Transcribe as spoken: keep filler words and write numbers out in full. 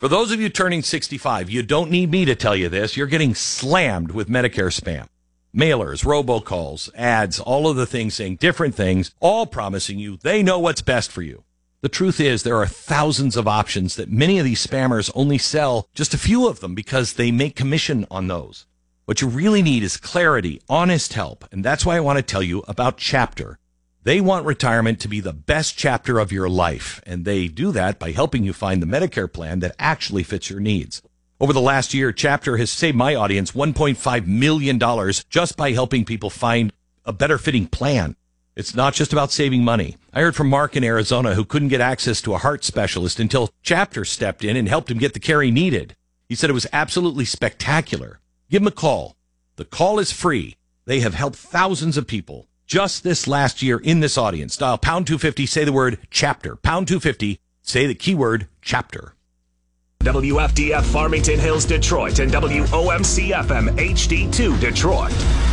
For those of you turning sixty-five, you don't need me to tell you this. You're getting slammed with Medicare spam. Mailers, robocalls, ads, all of the things saying different things, all promising you they know what's best for you. The truth is there are thousands of options that many of these spammers only sell just a few of them because they make commission on those. What you really need is clarity, honest help, and that's why I want to tell you about Chapter. They want retirement to be the best chapter of your life, and they do that by helping you find the Medicare plan that actually fits your needs. Over the last year, Chapter has saved my audience one point five million dollars just by helping people find a better fitting plan. It's not just about saving money. I heard from Mark in Arizona who couldn't get access to a heart specialist until Chapter stepped in and helped him get the care he needed. He said it was absolutely spectacular. Give him a call. The call is free. They have helped thousands of people. Just this last year in this audience, dial pound two fifty, say the word Chapter. Pound two fifty, say the keyword Chapter. W F D F Farmington Hills, Detroit, and W O M C F M H D two Detroit.